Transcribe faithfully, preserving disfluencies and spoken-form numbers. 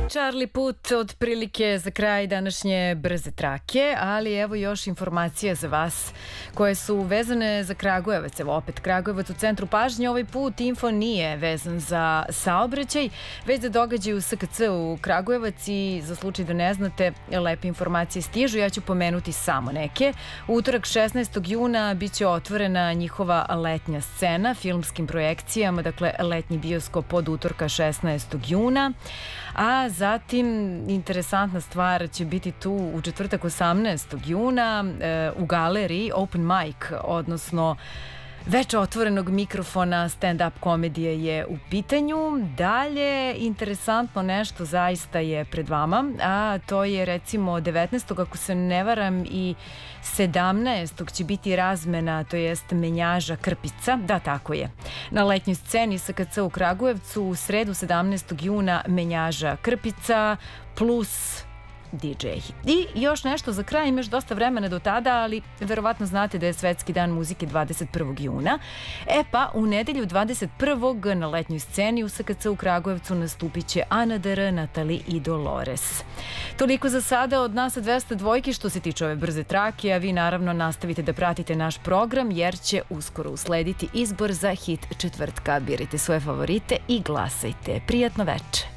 Charlie Puth otprilike za kraj današnje brze trake, ali evo još informacija za vas koje su vezane za Kragujevac. Evo opet Kragujevac u centru pažnje. Ovaj put info nije vezan za saobraćaj, već za događaj u S K C u Kragujevac i za slučaj da ne znate, lepe informacije stižu. Ja ću pomenuti samo neke. U utorak šesnaestog juna biće otvorena njihova letnja scena filmskim projekcijama, dakle letnji bioskop od utorka šesnaestog juna. A zatim, interesantna stvar će biti tu u četvrtak osamnaestog juna e, u galeriji Open Mic, odnosno veče otvorenog mikrofona, stand-up komedije je u pitanju. Dalje, interesantno nešto zaista je pred vama, a to je recimo devetnaestog ako se ne varam, i sedamnaestog će biti razmena, to jest menjaža Krpica. Da, tako je. Na letnjoj sceni S K C u Kragujevcu u sredu sedamnaestog juna menjaža Krpica plus D J. I još nešto za kraj, imaš dosta vremena do tada, ali verovatno znate da je Svetski dan muzike dvadeset prvog juna. E pa, u nedelju dvadeset prvog na letnjoj sceni u S K C u Kragujevcu nastupit će Ana Dr, Natali i Dolores. Toliko za sada od nas sa dvesta dvojke što se tiče ove brze trake, a vi naravno nastavite da pratite naš program jer će uskoro uslediti izbor za hit četvrtka. Birajte svoje favorite i glasajte. Prijatno veče.